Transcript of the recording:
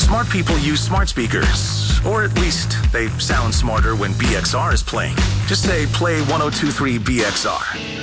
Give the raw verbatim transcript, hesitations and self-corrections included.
Smart people use smart speakers, or at least they sound smarter when B X R is playing. Just say play one oh two three B X R.